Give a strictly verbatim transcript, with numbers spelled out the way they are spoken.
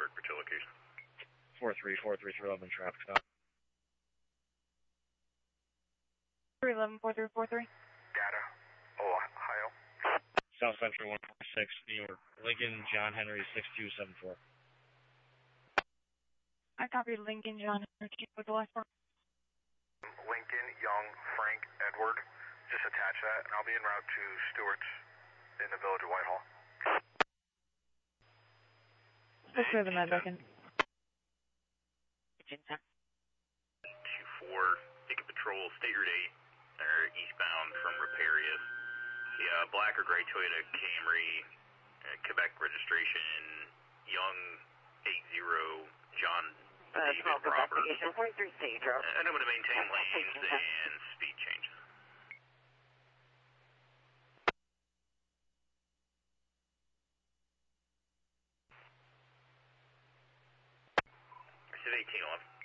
for two location. four three four three three eleven traffic stop. three eleven four three four three. Data, Ohio. South Central one four six, New York. Lincoln, John Henry, six two seven four. I copied Lincoln, John Henry. With the last part. Lincoln, Young, Frank, Edward. Just attach that, and I'll be en route to Stewart's in the village of Whitehall. Let's clear the med back in. two four, Ticket Patrol, State Route eight. They're eastbound from Riparius. Yeah, black or gray Toyota Camry, uh, Quebec registration, Young eight zero, John Uh, David Robert. forty-three Stage Road. And I'm going to maintain lanes and speed changes. I said eighteen eleven.